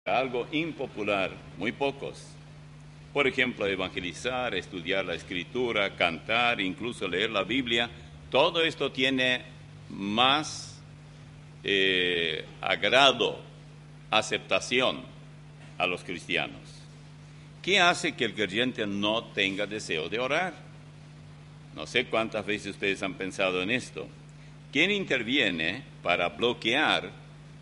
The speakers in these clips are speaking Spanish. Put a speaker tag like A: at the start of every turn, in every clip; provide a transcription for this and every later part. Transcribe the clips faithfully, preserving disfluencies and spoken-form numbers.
A: algo impopular, muy pocos. Por ejemplo, evangelizar, estudiar la Escritura, cantar, incluso leer la Biblia, todo esto tiene más eh, agrado, aceptación a los cristianos. ¿Qué hace que el creyente no tenga deseo de orar? No sé cuántas veces ustedes han pensado en esto. ¿Quién interviene para bloquear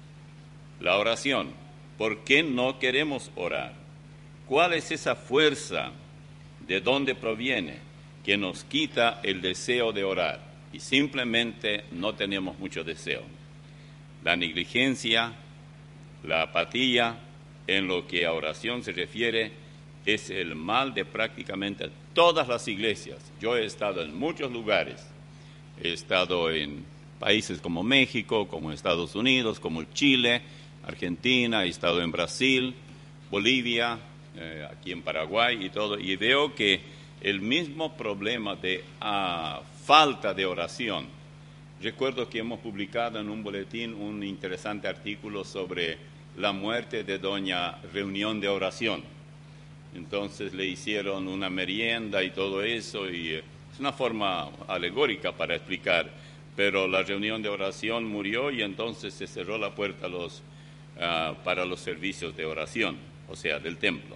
A: la oración? ¿Por qué no queremos orar? ¿Cuál es esa fuerza? ¿De dónde proviene? Que nos quita el deseo de orar y simplemente no tenemos mucho deseo. La negligencia, la apatía en lo que a oración se refiere es el mal de prácticamente todas las iglesias. Yo he estado en muchos lugares. He estado en países como México, como Estados Unidos, como Chile, Argentina, he estado en Brasil, Bolivia, eh, aquí en Paraguay y todo, y veo que el mismo problema de uh, falta de oración. Recuerdo que hemos publicado en un boletín un interesante artículo sobre la muerte de doña Reunión de Oración. Entonces le hicieron una merienda y todo eso, y eh, es una forma alegórica para explicar, pero la reunión de oración murió y entonces se cerró la puerta a los, uh, para los servicios de oración, o sea, del templo.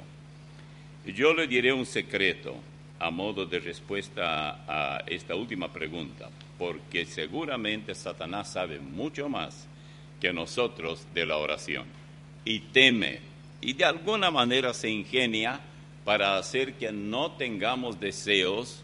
A: Yo le diré un secreto a modo de respuesta a, a esta última pregunta, porque seguramente Satanás sabe mucho más que nosotros de la oración y teme y de alguna manera se ingenia para hacer que no tengamos deseos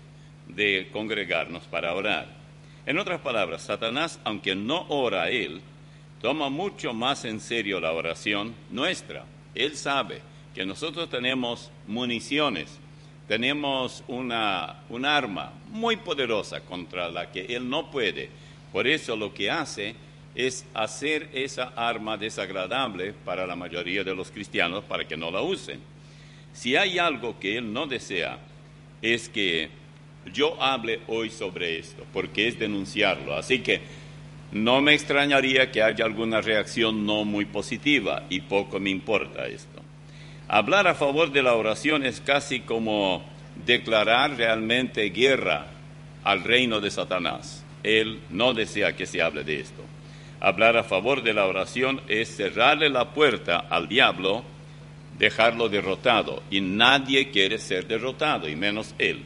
A: de congregarnos para orar. En otras palabras, Satanás, aunque no ora a él, toma mucho más en serio la oración nuestra. Él sabe que nosotros tenemos municiones, tenemos una, un arma muy poderosa contra la que él no puede. Por eso lo que hace es hacer esa arma desagradable para la mayoría de los cristianos para que no la usen. Si hay algo que él no desea, es que yo hable hoy sobre esto, porque es denunciarlo. Así que no me extrañaría que haya alguna reacción no muy positiva, y poco me importa esto. Hablar a favor de la oración es casi como declarar realmente guerra al reino de Satanás. Él no desea que se hable de esto. Hablar a favor de la oración es cerrarle la puerta al diablo, dejarlo derrotado, y nadie quiere ser derrotado, y menos él.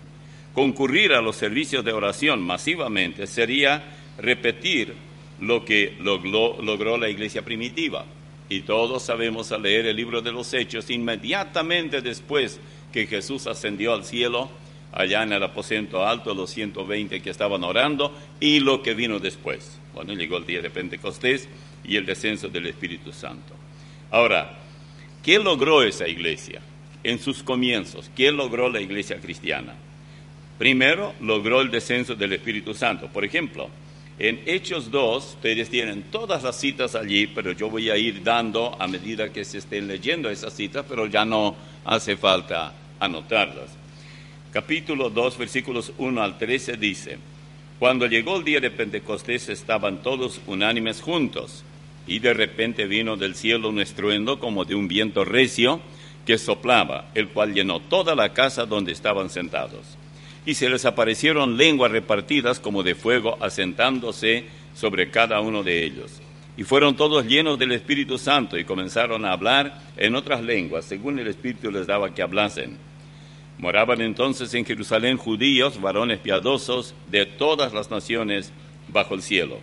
A: Concurrir a los servicios de oración masivamente sería repetir lo que logró, logró la iglesia primitiva. Y todos sabemos al leer el libro de los Hechos, inmediatamente después que Jesús ascendió al cielo, allá en el aposento alto, los ciento veinte que estaban orando, y lo que vino después. Bueno, llegó el día de Pentecostés y el descenso del Espíritu Santo. Ahora, ¿qué logró esa iglesia en sus comienzos? ¿Qué logró la iglesia cristiana? Primero, logró el descenso del Espíritu Santo. Por ejemplo, en Hechos dos, ustedes tienen todas las citas allí, pero yo voy a ir dando a medida que se estén leyendo esas citas, pero ya no hace falta anotarlas. Capítulo dos, versículos uno al trece dice: Cuando llegó el día de Pentecostés estaban todos unánimes juntos, y de repente vino del cielo un estruendo como de un viento recio que soplaba, el cual llenó toda la casa donde estaban sentados. Y se les aparecieron lenguas repartidas como de fuego, asentándose sobre cada uno de ellos. Y fueron todos llenos del Espíritu Santo y comenzaron a hablar en otras lenguas, según el Espíritu les daba que hablasen. Moraban entonces en Jerusalén judíos, varones piadosos, de todas las naciones bajo el cielo.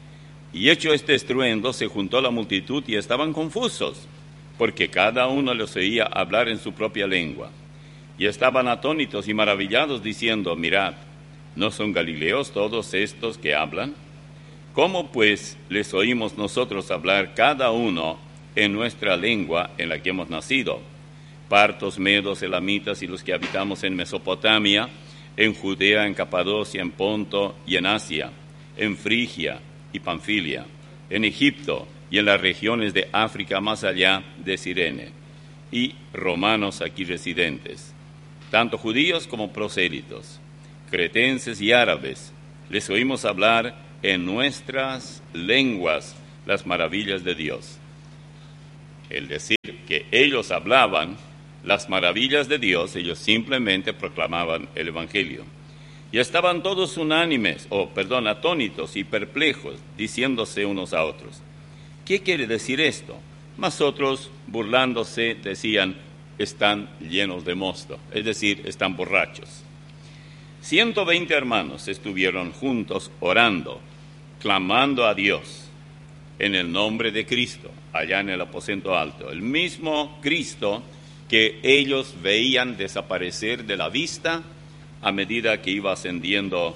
A: Y hecho este estruendo, se juntó la multitud y estaban confusos, porque cada uno los oía hablar en su propia lengua. Y estaban atónitos y maravillados, diciendo: Mirad, ¿no son galileos todos estos que hablan? ¿Cómo pues les oímos nosotros hablar cada uno en nuestra lengua en la que hemos nacido? Partos, medos, elamitas y los que habitamos en Mesopotamia, en Judea, en Capadocia, en Ponto y en Asia, en Frigia y Panfilia, en Egipto y en las regiones de África más allá de Cirene, y romanos aquí residentes, tanto judíos como prosélitos, cretenses y árabes, les oímos hablar en nuestras lenguas las maravillas de Dios. Es decir, que ellos hablaban las maravillas de Dios, ellos simplemente proclamaban el Evangelio. Y estaban todos unánimes, o perdón, atónitos y perplejos, diciéndose unos a otros: ¿qué quiere decir esto? Mas otros, burlándose, decían: están llenos de mosto, es decir, están borrachos. Ciento veinte hermanos estuvieron juntos orando, clamando a Dios en el nombre de Cristo, allá en el aposento alto. El mismo Cristo que ellos veían desaparecer de la vista a medida que iba ascendiendo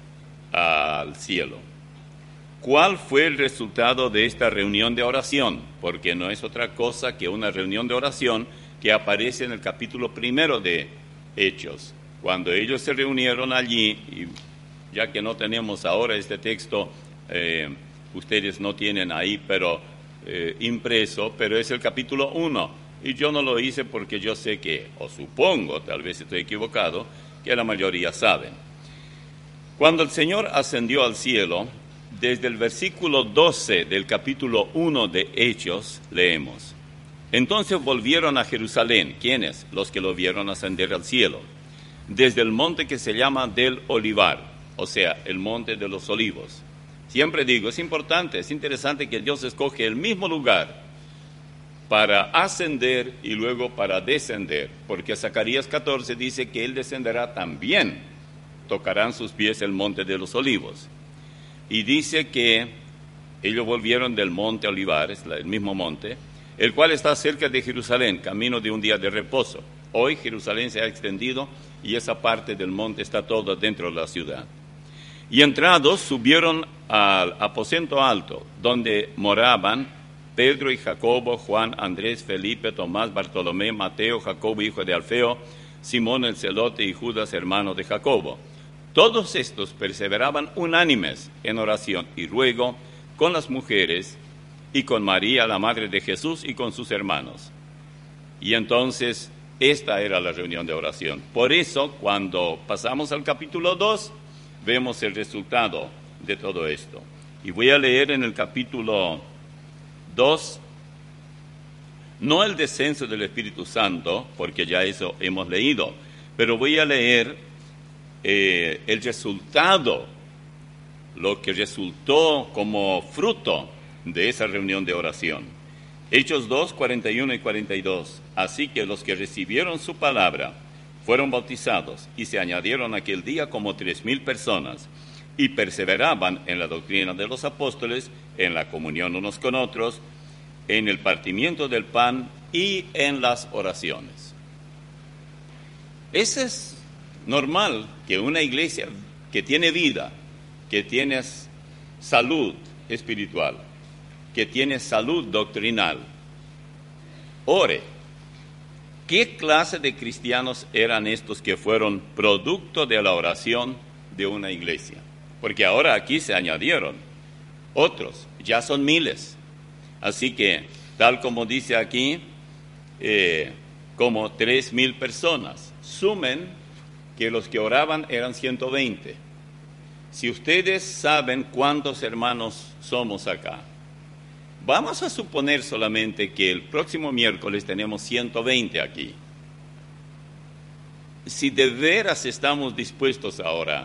A: al cielo. ¿Cuál fue el resultado de esta reunión de oración? Porque no es otra cosa que una reunión de oración que aparece en el capítulo primero de Hechos. Cuando ellos se reunieron allí, y ya que no tenemos ahora este texto, eh, ustedes no tienen ahí, pero eh, impreso, pero es el capítulo uno. Y yo no lo hice porque yo sé que, o supongo, tal vez estoy equivocado, que la mayoría saben. Cuando el Señor ascendió al cielo, desde el versículo doce del capítulo uno de Hechos, leemos: entonces volvieron a Jerusalén. ¿Quiénes? Los que lo vieron ascender al cielo. Desde el monte que se llama del Olivar, o sea, el monte de los olivos. Siempre digo, es importante, es interesante que Dios escoge el mismo lugar para ascender y luego para descender, porque Zacarías catorce dice que Él descenderá también, tocarán sus pies el monte de los olivos. Y dice que ellos volvieron del monte Olivar, es el mismo monte, el cual está cerca de Jerusalén, camino de un día de reposo. Hoy Jerusalén se ha extendido y esa parte del monte está toda dentro de la ciudad. Y entrados subieron al aposento alto, donde moraban Pedro y Jacobo, Juan, Andrés, Felipe, Tomás, Bartolomé, Mateo, Jacobo, hijo de Alfeo, Simón el celote y Judas, hermano de Jacobo. Todos estos perseveraban unánimes en oración y ruego con las mujeres y con María, la madre de Jesús, y con sus hermanos. Y entonces, esta era la reunión de oración. Por eso, cuando pasamos al capítulo dos, vemos el resultado de todo esto. Y voy a leer en el capítulo dos, no el descenso del Espíritu Santo, porque ya eso hemos leído, pero voy a leer eh, el resultado, lo que resultó como fruto de esa reunión de oración. Hechos dos, cuarenta y uno y cuarenta y dos. Así que los que recibieron su palabra fueron bautizados y se añadieron aquel día como tres mil personas y perseveraban en la doctrina de los apóstoles, en la comunión unos con otros, en el partimiento del pan y en las oraciones. Eso es normal, que una iglesia que tiene vida, que tiene salud espiritual, que tiene salud doctrinal, ore. ¿Qué clase de cristianos eran estos que fueron producto de la oración de una iglesia? Porque ahora aquí se añadieron otros, ya son miles. Así que, tal como dice aquí, eh, como tres mil personas. Sumen que los que oraban eran ciento veinte. Si ustedes saben cuántos hermanos somos acá, vamos a suponer solamente que el próximo miércoles tenemos ciento veinte aquí. Si de veras estamos dispuestos a orar,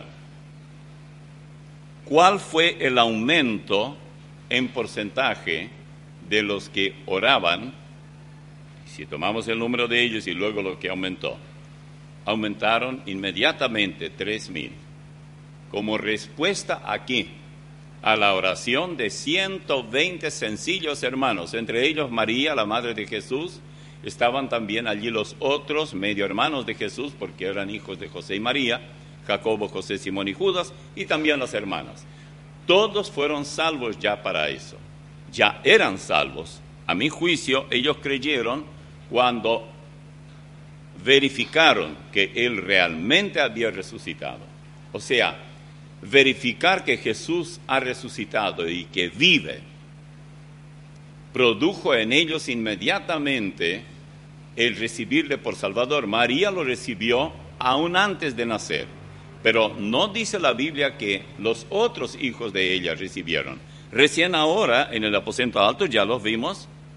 A: ¿cuál fue el aumento en porcentaje de los que oraban? Si tomamos el número de ellos y luego lo que aumentó, aumentaron inmediatamente tres mil. Como respuesta aquí a la oración de ciento veinte sencillos hermanos, entre ellos María, la madre de Jesús, estaban también allí los otros medio hermanos de Jesús, porque eran hijos de José y María, Jacobo, José, Simón y Judas, y también las hermanas. Todos fueron salvos ya para eso, ya eran salvos. A mi juicio, ellos creyeron cuando verificaron que Él realmente había resucitado. O sea, verificar que Jesús ha resucitado y que vive, produjo en ellos inmediatamente el recibirle por Salvador. María lo recibió aún antes de nacer, pero no dice la Biblia que los otros hijos de ella recibieron. Recién ahora, en el aposento alto, ya los vimos,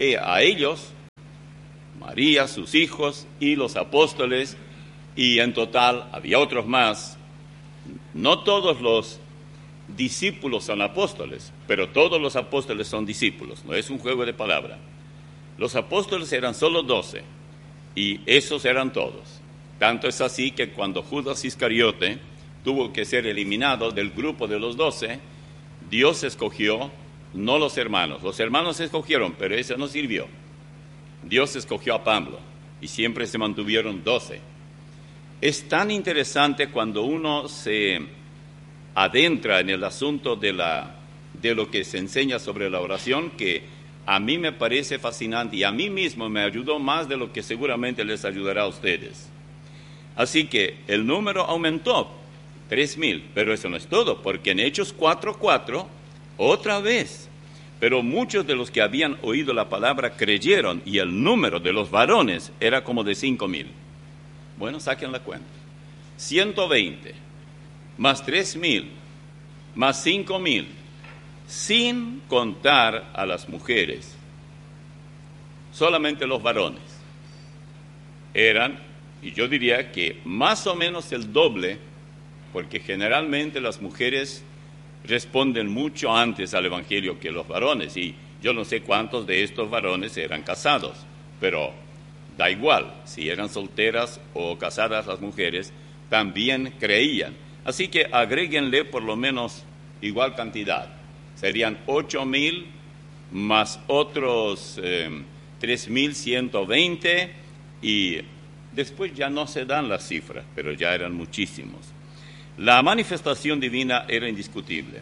A: eh, a ellos, María, sus hijos y los apóstoles, y en total había otros más. No todos los discípulos son apóstoles, pero todos los apóstoles son discípulos, no es un juego de palabras. Los apóstoles eran solo doce, y esos eran todos. Tanto es así que cuando Judas Iscariote tuvo que ser eliminado del grupo de los doce, Dios escogió, no los hermanos. Los hermanos escogieron, pero eso no sirvió. Dios escogió a Pablo, y siempre se mantuvieron doce. Es tan interesante cuando uno se adentra en el asunto de, la, de lo que se enseña sobre la oración, que a mí me parece fascinante y a mí mismo me ayudó más de lo que seguramente les ayudará a ustedes. Así que el número aumentó, tres mil, pero eso no es todo, porque en Hechos cuatro cuatro, otra vez, pero muchos de los que habían oído la palabra creyeron, y el número de los varones era como de cinco mil. Bueno, saquen la cuenta. ciento veinte, más tres mil, más cinco mil, sin contar a las mujeres. Solamente los varones eran, y yo diría que más o menos el doble, porque generalmente las mujeres responden mucho antes al Evangelio que los varones, y yo no sé cuántos de estos varones eran casados, pero da igual, si eran solteras o casadas las mujeres, también creían. Así que agréguenle por lo menos igual cantidad, serían ocho mil más otros eh, tres mil ciento veinte, y después ya no se dan las cifras, pero ya eran muchísimos. La manifestación divina era indiscutible.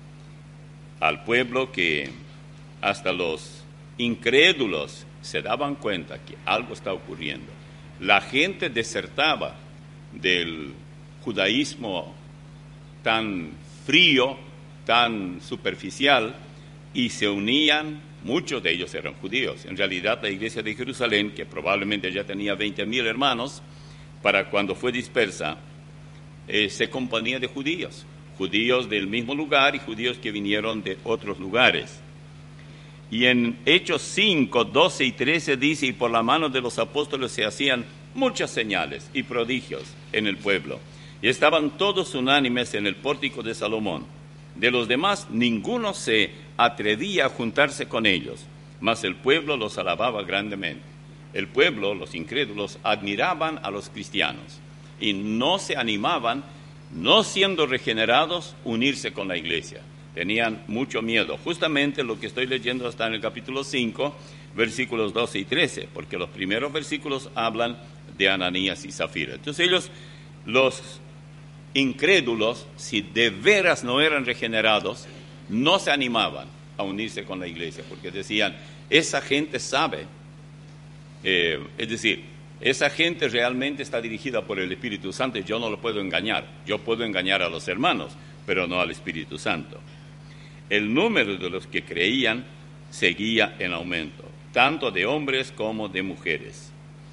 A: Al pueblo que hasta los incrédulos se daban cuenta que algo está ocurriendo. La gente desertaba del judaísmo tan frío, tan superficial, y se unían. Muchos de ellos eran judíos. En realidad, la iglesia de Jerusalén, que probablemente ya tenía veinte mil hermanos, para cuando fue dispersa, eh, se componía de judíos, judíos del mismo lugar y judíos que vinieron de otros lugares. Y en Hechos cinco, doce y trece dice, y por la mano de los apóstoles se hacían muchas señales y prodigios en el pueblo, y estaban todos unánimes en el pórtico de Salomón. De los demás, ninguno se atrevía a juntarse con ellos, mas el pueblo los alababa grandemente. El pueblo, los incrédulos, admiraban a los cristianos y no se animaban, no siendo regenerados, unirse con la iglesia. Tenían mucho miedo. Justamente lo que estoy leyendo está en el capítulo cinco, versículos doce y trece, porque los primeros versículos hablan de Ananías y Zafira. Entonces ellos, los incrédulos, si de veras no eran regenerados, no se animaban a unirse con la iglesia, porque decían, esa gente sabe, eh, es decir, esa gente realmente está dirigida por el Espíritu Santo y yo no lo puedo engañar. Yo puedo engañar a los hermanos, pero no al Espíritu Santo. El número de los que creían seguía en aumento, tanto de hombres como de mujeres.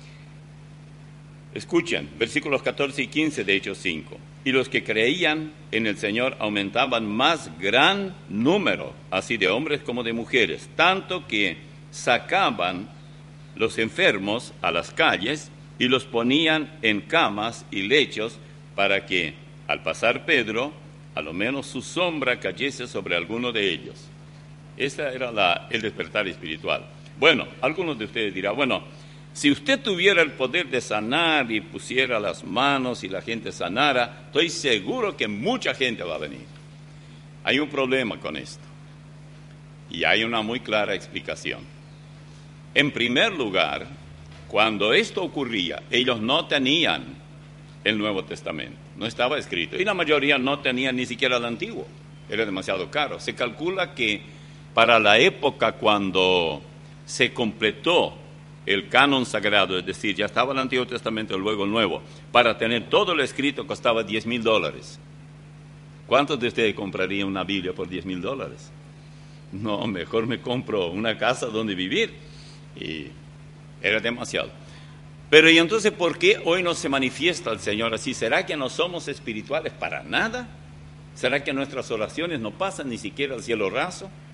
A: Escuchen, versículos catorce y quince de Hechos cinco. Y los que creían en el Señor aumentaban más gran número, así de hombres como de mujeres, tanto que sacaban los enfermos a las calles y los ponían en camas y lechos para que, al pasar Pedro, a lo menos su sombra cayese sobre alguno de ellos. Ese era la, el despertar espiritual. Bueno, algunos de ustedes dirán, bueno, si usted tuviera el poder de sanar y pusiera las manos y la gente sanara, estoy seguro que mucha gente va a venir. Hay un problema con esto y hay una muy clara explicación. En primer lugar, cuando esto ocurría, ellos no tenían el Nuevo Testamento, no estaba escrito, y la mayoría no tenían ni siquiera el Antiguo, era demasiado caro. Se calcula que para la época cuando se completó el canon sagrado, es decir, ya estaba el Antiguo Testamento y luego el Nuevo, para tener todo lo escrito costaba diez mil dólares. ¿Cuántos de ustedes comprarían una Biblia por diez mil dólares? No, mejor me compro una casa donde vivir. Y era demasiado. Pero ¿y entonces por qué hoy no se manifiesta el Señor así? ¿Será que no somos espirituales para nada? ¿Será que nuestras oraciones no pasan ni siquiera al cielo raso?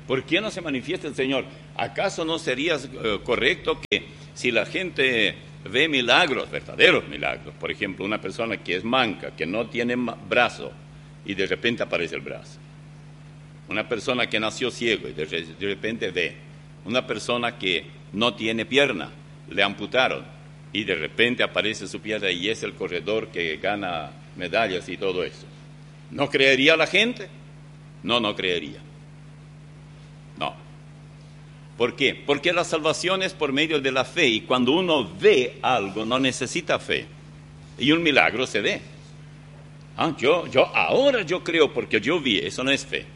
A: ¿Por qué no se manifiesta el Señor? ¿Acaso no sería uh, correcto que si la gente ve milagros, verdaderos milagros, por ejemplo, una persona que es manca, que no tiene brazo, y de repente aparece el brazo? Una persona que nació ciego y de, de repente ve. Una persona que no tiene pierna, le amputaron, y de repente aparece su pierna y es el corredor que gana medallas y todo eso. ¿No creería la gente? No, no creería. No. ¿Por qué? Porque la salvación es por medio de la fe, y cuando uno ve algo no necesita fe, y un milagro se ve. Ah, yo, yo, ahora yo creo porque yo vi, eso no es fe.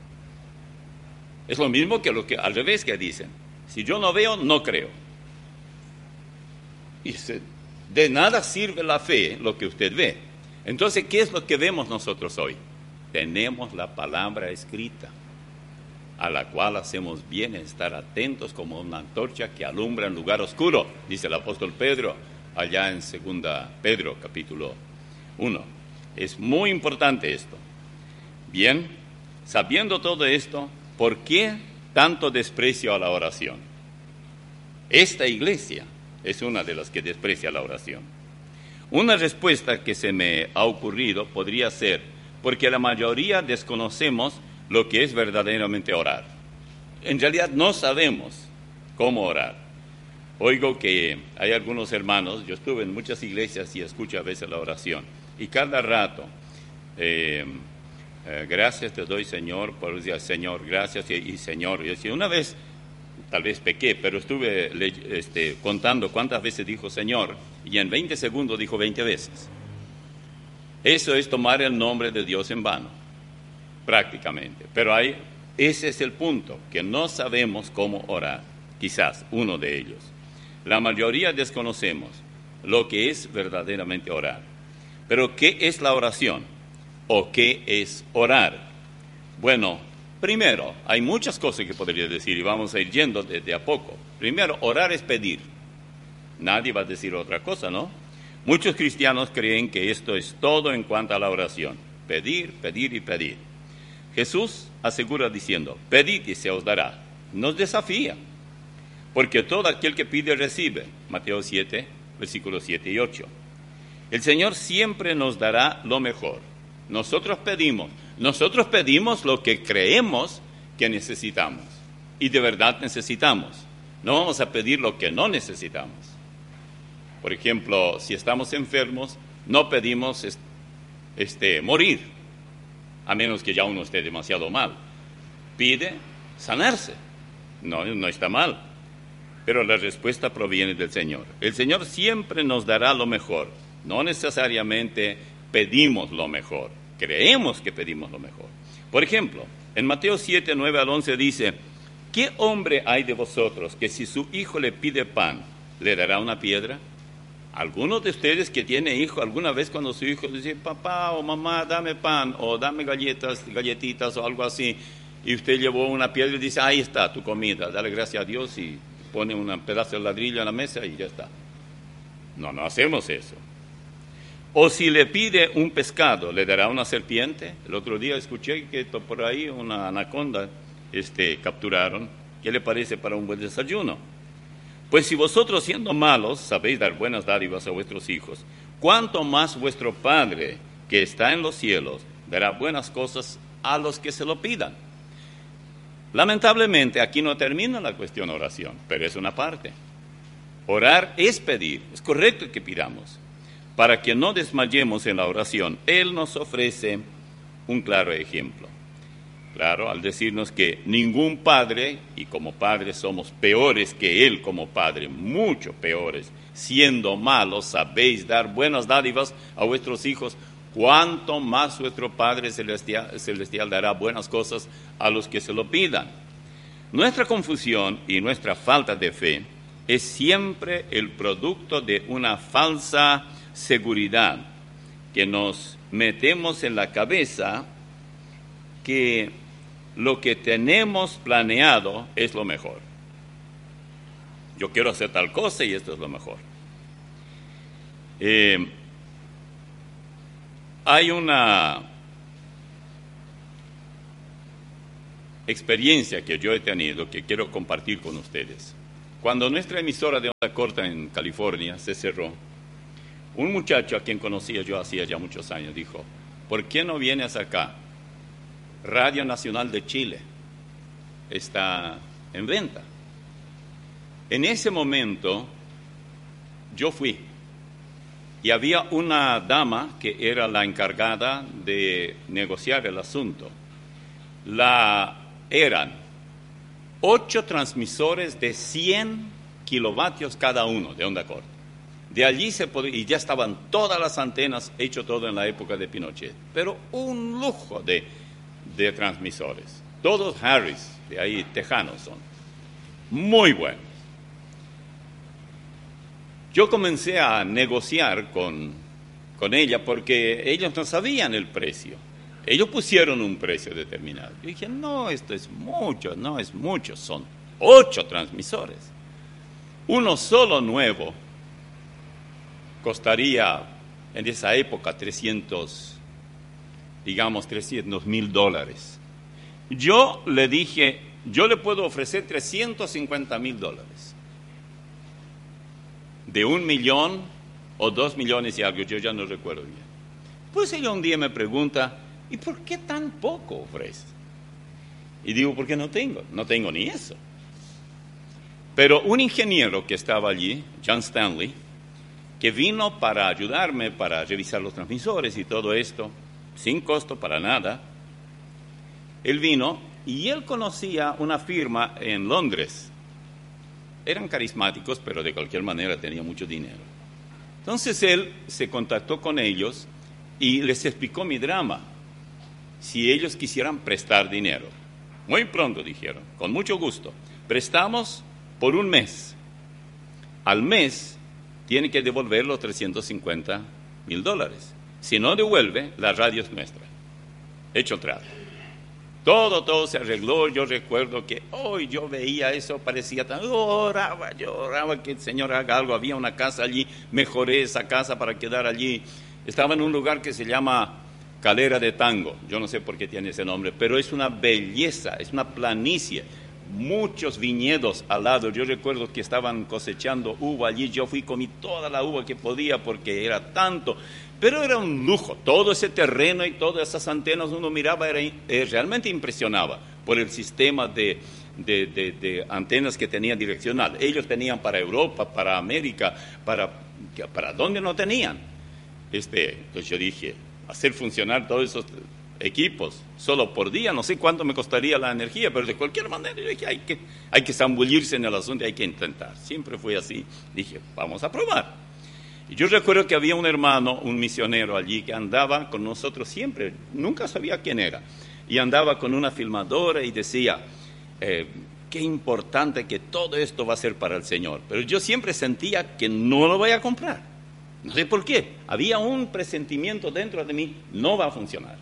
A: Es lo mismo que lo que al revés que dicen. Si yo no veo, no creo. Y se, de nada sirve la fe lo que usted ve. Entonces, ¿qué es lo que vemos nosotros hoy? Tenemos la palabra escrita, a la cual hacemos bien estar atentos como una antorcha que alumbra en lugar oscuro, dice el apóstol Pedro, allá en segunda Pedro, capítulo uno. Es muy importante esto. Bien, sabiendo todo esto, ¿por qué tanto desprecio a la oración? Esta iglesia es una de las que desprecia la oración. Una respuesta que se me ha ocurrido podría ser porque la mayoría desconocemos lo que es verdaderamente orar. En realidad no sabemos cómo orar. Oigo que hay algunos hermanos, yo estuve en muchas iglesias y escucho a veces la oración, y cada rato, eh, eh, gracias te doy Señor, por decir Señor, gracias y, y Señor. Y decía, una vez, tal vez pequé, pero estuve este, contando cuántas veces dijo Señor, y en veinte segundos dijo veinte veces. Eso es tomar el nombre de Dios en vano, prácticamente. Pero hay, ese es el punto, que no sabemos cómo orar, quizás uno de ellos. La mayoría desconocemos lo que es verdaderamente orar. Pero ¿qué es la oración? ¿O qué es orar? Bueno, primero, hay muchas cosas que podría decir y vamos a ir yendo desde a poco. Primero, orar es pedir. Nadie va a decir otra cosa, ¿no? Muchos cristianos creen que esto es todo en cuanto a la oración. Pedir, pedir y pedir. Jesús asegura diciendo, pedid y se os dará. Nos desafía, porque todo aquel que pide recibe. Mateo siete, versículos siete y ocho. El Señor siempre nos dará lo mejor. Nosotros pedimos, nosotros pedimos lo que creemos que necesitamos. Y de verdad necesitamos. No vamos a pedir lo que no necesitamos. Por ejemplo, si estamos enfermos, no pedimos este, morir, a menos que ya uno esté demasiado mal. Pide sanarse. No, no está mal. Pero la respuesta proviene del Señor. El Señor siempre nos dará lo mejor. No necesariamente pedimos lo mejor. Creemos que pedimos lo mejor. Por ejemplo, en Mateo siete, nueve al once dice, ¿qué hombre hay de vosotros que si su hijo le pide pan, le dará una piedra? Algunos de ustedes que tienen hijo, alguna vez cuando su hijo dice, papá o mamá, dame pan, o dame galletas, galletitas o algo así, y usted llevó una piedra y dice, ahí está tu comida, dale gracias a Dios y pone un pedazo de ladrillo en la mesa y ya está. No, no hacemos eso. O si le pide un pescado, ¿le dará una serpiente? El otro día escuché que por ahí una anaconda este, capturaron. ¿Qué le parece para un buen desayuno? Pues si vosotros siendo malos sabéis dar buenas dádivas a vuestros hijos, ¿cuánto más vuestro Padre que está en los cielos dará buenas cosas a los que se lo pidan? Lamentablemente aquí no termina la cuestión oración, pero es una parte. Orar es pedir, es correcto que pidamos. Para que no desmayemos en la oración, Él nos ofrece un claro ejemplo. Claro, al decirnos que ningún padre, y como padres somos peores que Él como padre, mucho peores, siendo malos, sabéis dar buenas dádivas a vuestros hijos, cuánto más vuestro Padre Celestial, celestial dará buenas cosas a los que se lo pidan. Nuestra confusión y nuestra falta de fe es siempre el producto de una falsa seguridad, que nos metemos en la cabeza que lo que tenemos planeado es lo mejor. Yo quiero hacer tal cosa y esto es lo mejor. Eh, hay una experiencia que yo he tenido que quiero compartir con ustedes. Cuando nuestra emisora de onda corta en California se cerró, un muchacho a quien conocía yo hacía ya muchos años dijo, ¿por qué no vienes acá? Radio Nacional de Chile está en venta. En ese momento yo fui y había una dama que era la encargada de negociar el asunto. La eran ocho transmisores de cien kilovatios cada uno de onda corta. De allí se podía, y ya estaban todas las antenas, hecho todo en la época de Pinochet. Pero un lujo de, de transmisores. Todos Harris, de ahí tejanos son. Muy buenos. Yo comencé a negociar con, con ella porque ellos no sabían el precio. Ellos pusieron un precio determinado. Yo dije, no, esto es mucho, no es mucho, son ocho transmisores. Uno solo nuevo costaría en esa época trescientos, digamos trescientos mil dólares. Yo le dije, yo le puedo ofrecer trescientos cincuenta mil dólares. De un millón o dos millones y algo, yo ya no recuerdo bien. Pues ella un día me pregunta, ¿y por qué tan poco ofrece? Y digo, porque no tengo, no tengo ni eso. Pero un ingeniero que estaba allí, John Stanley, que vino para ayudarme, para revisar los transmisores y todo esto, sin costo para nada, él vino y él conocía una firma en Londres. Eran carismáticos, pero de cualquier manera tenía mucho dinero. Entonces él se contactó con ellos y les explicó mi drama. Si ellos quisieran prestar dinero. Muy pronto dijeron, con mucho gusto. Prestamos por un mes. Al mes tiene que devolver los trescientos cincuenta mil dólares. Si no devuelve, la radio es nuestra. Hecho trato. Todo, todo se arregló. Yo recuerdo que hoy yo veía eso, parecía tan... Oraba, yo oraba que el Señor haga algo. Había una casa allí, mejoré esa casa para quedar allí. Estaba en un lugar que se llama Calera de Tango. Yo no sé por qué tiene ese nombre, pero es una belleza, es una planicie. Muchos viñedos al lado. Yo recuerdo que estaban cosechando uva allí. Yo fui, comí toda la uva que podía porque era tanto. Pero era un lujo. Todo ese terreno y todas esas antenas uno miraba, era, eh, realmente impresionaba por el sistema de, de, de, de antenas que tenía direccional. Ellos tenían para Europa, para América, para, para donde no tenían. Este, entonces yo dije, hacer funcionar todos esos equipos solo por día, no sé cuánto me costaría la energía, pero de cualquier manera yo dije, hay que, hay que zambullirse en el asunto, hay que intentar. Siempre fue así. Dije, vamos a probar. Y yo recuerdo que había un hermano, un misionero allí, que andaba con nosotros siempre, nunca sabía quién era, y andaba con una filmadora y decía, eh, qué importante que todo esto va a ser para el Señor. Pero yo siempre sentía que no lo voy a comprar. No sé por qué. Había un presentimiento dentro de mí, no va a funcionar.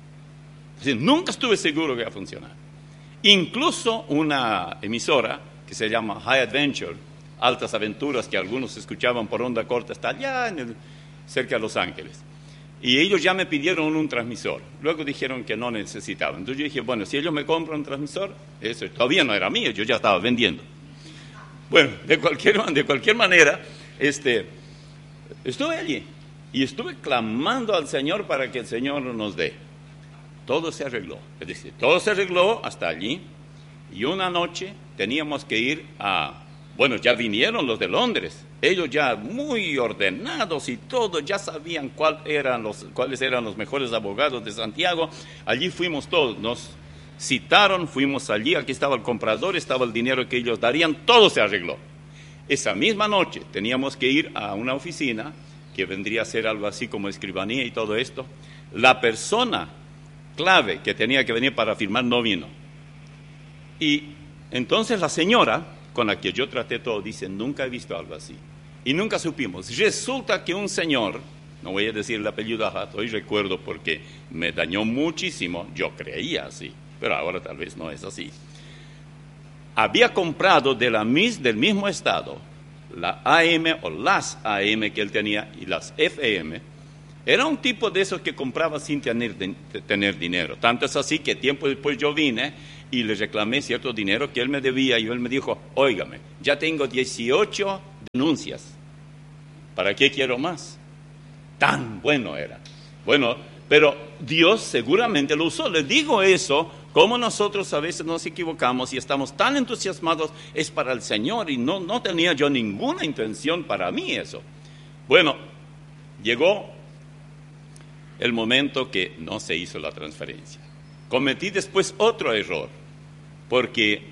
A: Es decir, nunca estuve seguro que iba a funcionar. Incluso una emisora que se llama High Adventure, Altas Aventuras, que algunos escuchaban por onda corta, está allá en el, cerca de Los Ángeles. Y ellos ya me pidieron un transmisor. Luego dijeron que no necesitaban. Entonces yo dije, bueno, si ellos me compran un transmisor, eso todavía no era mío, yo ya estaba vendiendo. Bueno, de cualquier, de cualquier manera, este, estuve allí y estuve clamando al Señor para que el Señor nos dé. Todo se arregló. Es decir, todo se arregló hasta allí. Y una noche teníamos que ir a... Bueno, ya vinieron los de Londres, ellos ya muy ordenados y todo, ya sabían cuál eran los, cuáles eran los mejores abogados de Santiago. Allí fuimos todos, nos citaron, fuimos allí, aquí estaba el comprador, estaba el dinero que ellos darían, todo se arregló. Esa misma noche teníamos que ir a una oficina, que vendría a ser algo así como escribanía y todo esto. La persona clave que tenía que venir para firmar no vino. Y entonces la señora con la que yo traté todo, dice, nunca he visto algo así. Y nunca supimos. Resulta que un señor, no voy a decir el apellido, hoy recuerdo porque me dañó muchísimo, yo creía así, pero ahora tal vez no es así. Había comprado de la, del mismo estado la A M o las A M que él tenía y las F M. Era un tipo de esos que compraba sin tener, de, tener dinero. Tanto es así que tiempo después yo vine y le reclamé cierto dinero que él me debía y él me dijo, óigame, ya tengo dieciocho denuncias, ¿para qué quiero más? Tan bueno era. Bueno, pero Dios seguramente lo usó. Les digo eso, como nosotros a veces nos equivocamos y estamos tan entusiasmados, es para el Señor y no, no tenía yo ninguna intención para mí eso. Bueno, llegó el momento que no se hizo la transferencia. Cometí después otro error, porque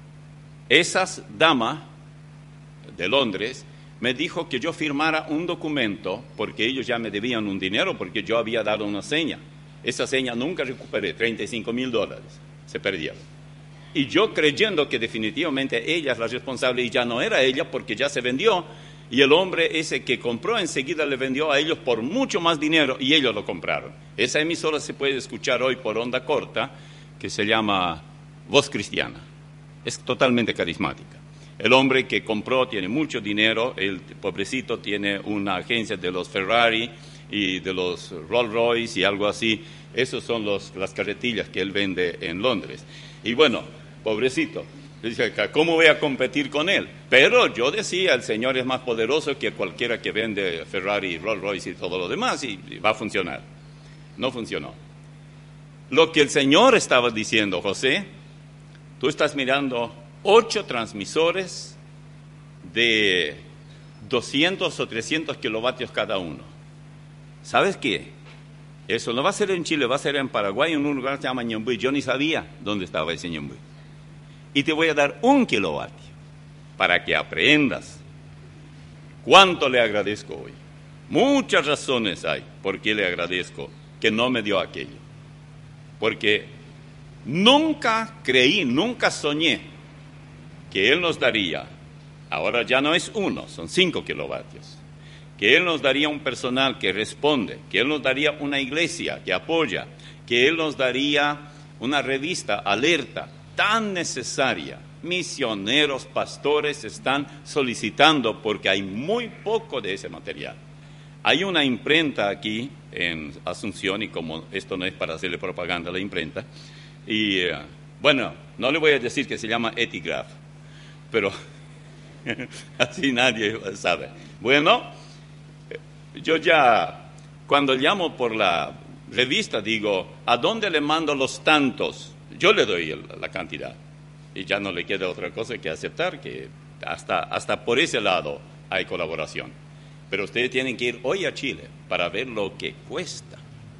A: esa dama de Londres me dijo que yo firmara un documento, porque ellos ya me debían un dinero, porque yo había dado una seña. Esa seña nunca recuperé, treinta y cinco mil dólares, se perdieron. Y yo creyendo que definitivamente ella es la responsable, y ya no era ella, porque ya se vendió, y el hombre ese que compró enseguida le vendió a ellos por mucho más dinero, y ellos lo compraron. Esa emisora se puede escuchar hoy por onda corta, que se llama Voz Cristiana. Es totalmente carismática. El hombre que compró tiene mucho dinero, el pobrecito tiene una agencia de los Ferrari y de los Rolls Royce y algo así. Esos son los, las carretillas que él vende en Londres. Y bueno, pobrecito, dice, ¿cómo voy a competir con él? Pero yo decía, el Señor es más poderoso que cualquiera que vende Ferrari, Rolls Royce y todo lo demás, y, y va a funcionar. No funcionó. Lo que el Señor estaba diciendo, José, tú estás mirando ocho transmisores de doscientos o trescientos kilovatios cada uno. ¿Sabes qué? Eso no va a ser en Chile, va a ser en Paraguay, en un lugar que se llama Ñembuy. Yo ni sabía dónde estaba ese Ñembuy. Y te voy a dar un kilovatio para que aprendas cuánto le agradezco hoy. Muchas razones hay por qué le agradezco que no me dio aquello. Porque nunca creí, nunca soñé que Él nos daría, ahora ya no es uno, son cinco kilovatios, que Él nos daría un personal que responde, que Él nos daría una iglesia que apoya, que Él nos daría una revista alerta tan necesaria. Misioneros, pastores están solicitando porque hay muy poco de ese material. Hay una imprenta aquí en Asunción, y como esto no es para hacerle propaganda a la imprenta, y uh, bueno, no le voy a decir que se llama Etigraph, pero así nadie sabe. Bueno, yo ya, cuando llamo por la revista, digo, ¿a dónde le mando los tantos? Yo le doy el, la cantidad, y ya no le queda otra cosa que aceptar, que hasta, hasta por ese lado hay colaboración. Pero ustedes tienen que ir hoy a Chile para ver lo que cuesta,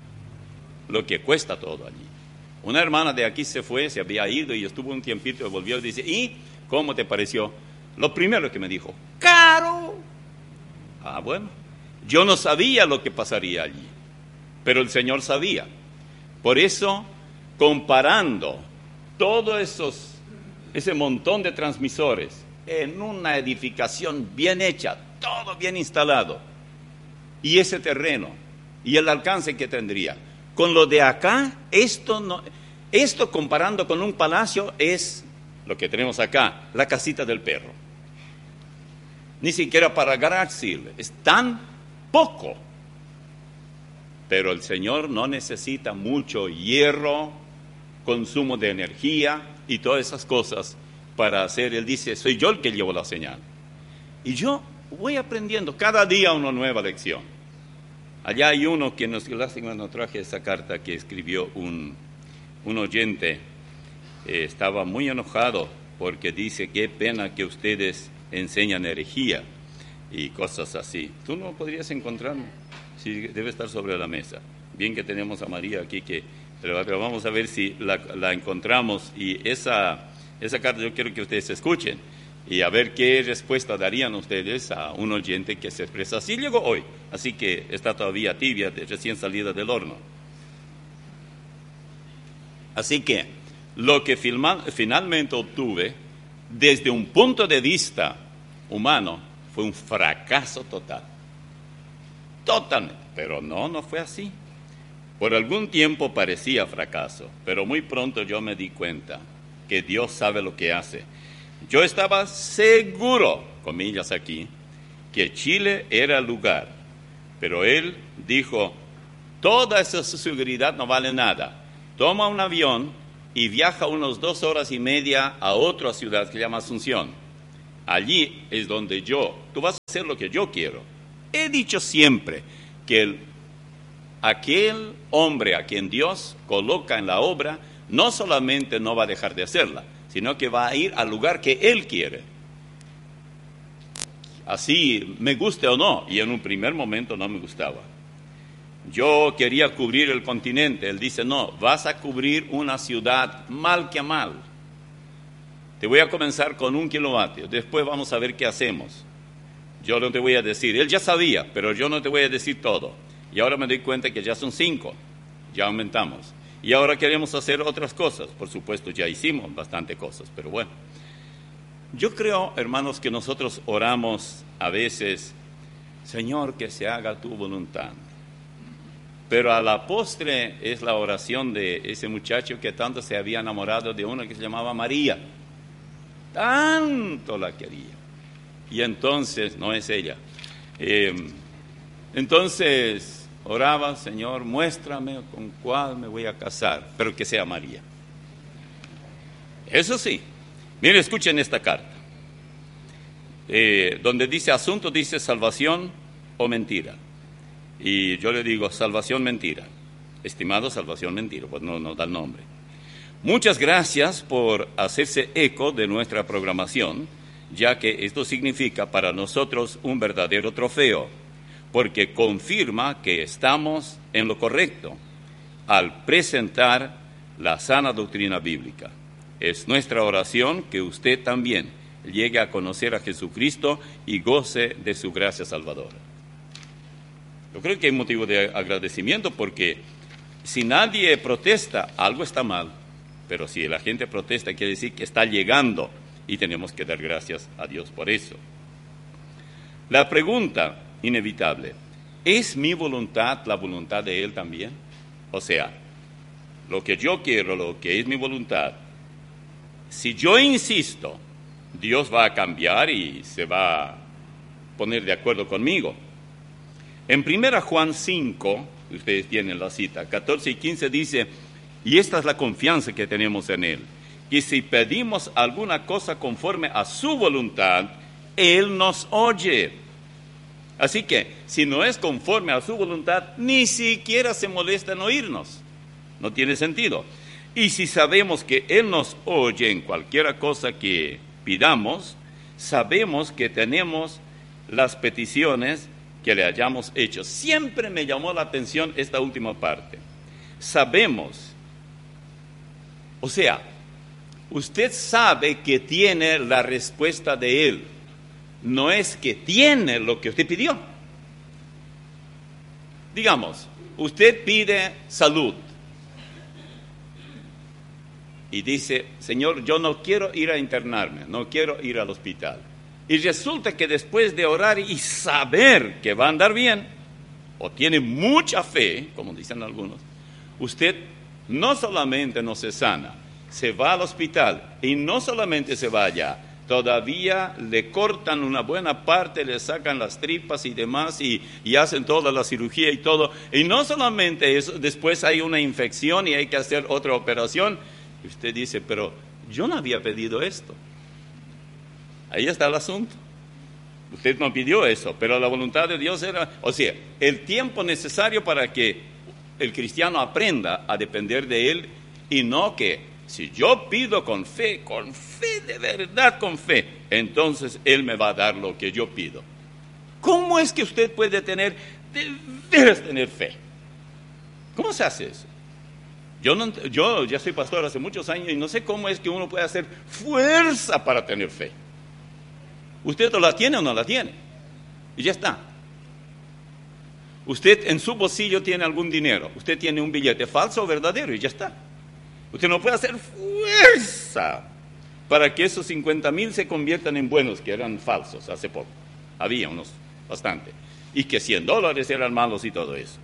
A: lo que cuesta todo allí. Una hermana de aquí se fue, se había ido y estuvo un tiempito y volvió y dice, ¿y cómo te pareció? Lo primero que me dijo, ¡caro! Ah, bueno, yo no sabía lo que pasaría allí, pero el Señor sabía. Por eso, comparando todo esos, ese montón de transmisores en una edificación bien hecha, todo bien instalado, y ese terreno, y el alcance que tendría, con lo de acá, esto, no, esto comparando con un palacio es lo que tenemos acá, la casita del perro. Ni siquiera para garage sale, es tan poco. Pero el Señor no necesita mucho hierro, consumo de energía y todas esas cosas para hacer. Él dice, soy yo el que llevo la señal. Y yo voy aprendiendo cada día una nueva lección. Allá hay uno que nos, lástima no traje esa carta que escribió un, un oyente, eh, estaba muy enojado porque dice, qué pena que ustedes enseñan herejía y cosas así. ¿Tú no podrías encontrarme? Sí, debe estar sobre la mesa. Bien que tenemos a María aquí, que pero, pero vamos a ver si la, la encontramos, y esa, esa carta yo quiero que ustedes escuchen y a ver qué respuesta darían ustedes a un oyente que se expresa así. Llegó hoy, así que está todavía tibia, de recién salida del horno. Así que lo que filma, finalmente obtuve, desde un punto de vista humano, fue un fracaso total. Totalmente. Pero no, no fue así. Por algún tiempo parecía fracaso, pero muy pronto yo me di cuenta que Dios sabe lo que hace. Yo estaba seguro, comillas aquí, que Chile era el lugar, pero Él dijo, toda esa seguridad no vale nada. Toma un avión y viaja unos dos horas y media a otra ciudad que se llama Asunción. Allí es donde yo, tú vas a hacer lo que yo quiero. He dicho siempre que el, aquel hombre a quien Dios coloca en la obra, no solamente no va a dejar de hacerla, sino que va a ir al lugar que Él quiere. Así me guste o no, y en un primer momento no me gustaba. Yo quería cubrir el continente, Él dice, no, vas a cubrir una ciudad mal que mal. Te voy a comenzar con un kilovatio, después vamos a ver qué hacemos. Yo no te voy a decir, Él ya sabía, pero yo no te voy a decir todo. Y ahora me doy cuenta que ya son cinco, ya aumentamos. Y ahora queremos hacer otras cosas, por supuesto ya hicimos bastante cosas, pero bueno. Yo creo, hermanos, que nosotros oramos a veces, Señor, que se haga tu voluntad. Pero a la postre es la oración de ese muchacho que tanto se había enamorado de una que se llamaba María. Tanto la quería. Y entonces, no es ella. Eh, entonces oraba, Señor, muéstrame con cuál me voy a casar, pero que sea María. Eso sí. Miren, escuchen esta carta. Eh, donde dice asunto, dice salvación o mentira. Y yo le digo, salvación, mentira. Estimado, salvación, mentira, pues no nos da el nombre. Muchas gracias por hacerse eco de nuestra programación, ya que esto significa para nosotros un verdadero trofeo, porque confirma que estamos en lo correcto al presentar la sana doctrina bíblica. Es nuestra oración que usted también llegue a conocer a Jesucristo y goce de su gracia salvadora. Yo creo que hay motivo de agradecimiento porque si nadie protesta, algo está mal. Pero si la gente protesta, quiere decir que está llegando y tenemos que dar gracias a Dios por eso. La pregunta inevitable, ¿es mi voluntad la voluntad de Él también? O sea, lo que yo quiero, lo que es mi voluntad, si yo insisto, Dios va a cambiar y se va a poner de acuerdo conmigo. En primera Juan cinco, ustedes tienen la cita, catorce y quince dice, y esta es la confianza que tenemos en Él, que si pedimos alguna cosa conforme a su voluntad, Él nos oye. Así que, si no es conforme a su voluntad, ni siquiera se molesta en oírnos. No tiene sentido. Y si sabemos que Él nos oye en cualquier cosa que pidamos, sabemos que tenemos las peticiones que le hayamos hecho. Siempre me llamó la atención esta última parte. Sabemos, o sea, usted sabe que tiene la respuesta de Él. No es que tiene lo que usted pidió. Digamos, usted pide salud. Y dice, Señor, yo no quiero ir a internarme, no quiero ir al hospital. Y resulta que después de orar y saber que va a andar bien, o tiene mucha fe, como dicen algunos, usted no solamente no se sana, se va al hospital y no solamente se va allá, todavía le cortan una buena parte, le sacan las tripas y demás y, y hacen toda la cirugía y todo. Y no solamente eso, después hay una infección y hay que hacer otra operación. Y usted dice, pero yo no había pedido esto. Ahí está el asunto. Usted no pidió eso, pero la voluntad de Dios era, o sea, el tiempo necesario para que el cristiano aprenda a depender de Él y no que si yo pido con fe, con fe de verdad, con fe, entonces Él me va a dar lo que yo pido. ¿Cómo es que usted puede tener, de veras tener fe? ¿Cómo se hace eso? Yo, no, yo ya soy pastor hace muchos años y no sé cómo es que uno puede hacer fuerza para tener fe. ¿Usted la tiene o no la tiene? Y ya está. Usted en su bolsillo tiene algún dinero. Usted tiene un billete falso o verdadero y ya está. Usted no puede hacer fuerza para que esos cincuenta mil se conviertan en buenos, que eran falsos hace poco. Había unos bastante. Y que cien dólares eran malos y todo eso.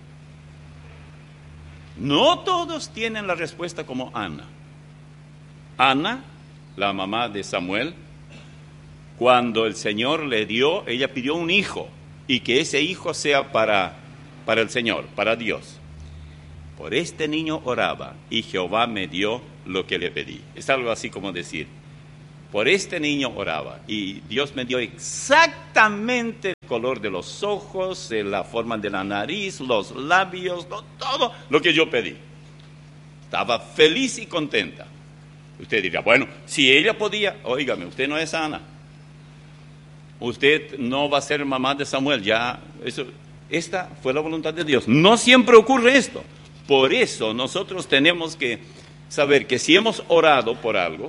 A: No todos tienen la respuesta como Ana. Ana, la mamá de Samuel, cuando el Señor le dio, ella pidió un hijo, y que ese hijo sea para, para el Señor, para Dios. Por este niño oraba, y Jehová me dio lo que le pedí. Es algo así como decir, por este niño oraba y Dios me dio exactamente el color de los ojos, la forma de la nariz, los labios, todo lo que yo pedí. Estaba feliz y contenta. Usted dirá, bueno, si ella podía, óigame, usted no es Ana. Usted no va a ser mamá de Samuel, ya, eso, esta fue la voluntad de Dios. No siempre ocurre esto. Por eso nosotros tenemos que saber que si hemos orado por algo,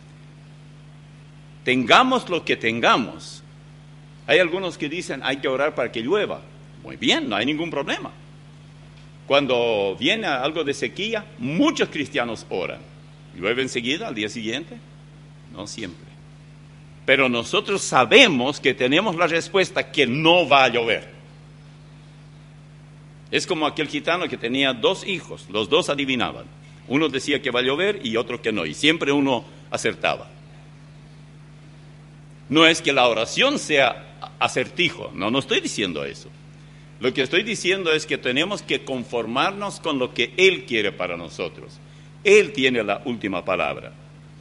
A: tengamos lo que tengamos. Hay algunos que dicen, hay que orar para que llueva. Muy bien, no hay ningún problema. Cuando viene algo de sequía, muchos cristianos oran. ¿Llueve enseguida, al día siguiente? No siempre. Pero nosotros sabemos que tenemos la respuesta que no va a llover. Es como aquel gitano que tenía dos hijos, los dos adivinaban. Uno decía que va a llover y otro que no, y siempre uno acertaba. No es que la oración sea acertijo, no, no estoy diciendo eso. Lo que estoy diciendo es que tenemos que conformarnos con lo que Él quiere para nosotros. Él tiene la última palabra.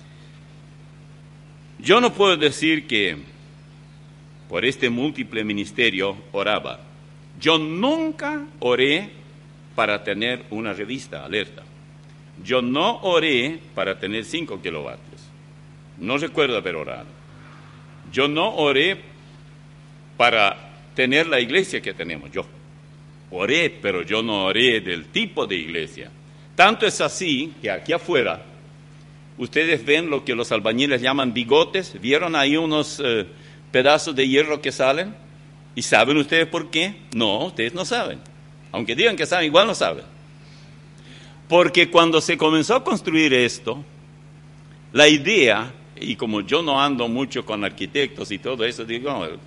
A: Yo no puedo decir que por este múltiple ministerio oraba. Yo nunca oré para tener una revista alerta. Yo no oré para tener cinco kilovatios. No recuerdo haber orado. Yo no oré para tener la iglesia que tenemos. Yo oré, pero yo no oré del tipo de iglesia. Tanto es así que aquí afuera, ustedes ven lo que los albañiles llaman bigotes. ¿Vieron ahí unos eh, pedazos de hierro que salen? ¿Y saben ustedes por qué? No, ustedes no saben. Aunque digan que saben, igual no saben. Porque cuando se comenzó a construir esto, la idea, y como yo no ando mucho con arquitectos y todo eso, digo, eh,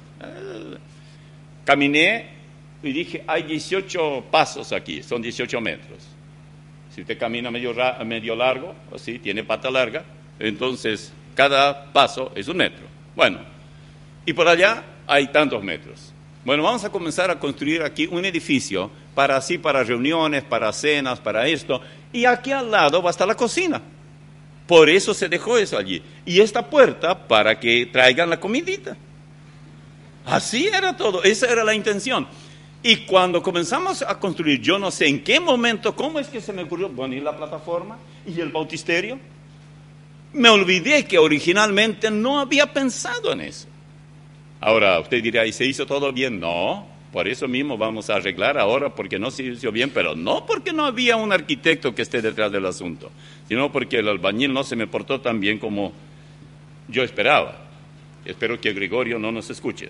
A: caminé y dije, hay dieciocho pasos aquí, son dieciocho metros. Si usted camina medio, medio largo, así, tiene pata larga, entonces cada paso es un metro. Bueno, y por allá hay tantos metros. Bueno, vamos a comenzar a construir aquí un edificio para así, para reuniones, para cenas, para esto. Y aquí al lado va a estar la cocina. Por eso se dejó eso allí. Y esta puerta para que traigan la comidita. Así era todo, esa era la intención. Y cuando comenzamos a construir, yo no sé en qué momento, cómo es que se me ocurrió poner la plataforma y el bautisterio. Me olvidé que originalmente no había pensado en eso. Ahora, usted dirá, ¿y se hizo todo bien? No, por eso mismo vamos a arreglar ahora porque no se hizo bien, pero no porque no había un arquitecto que esté detrás del asunto, sino porque el albañil no se me portó tan bien como yo esperaba. Espero que Gregorio no nos escuche.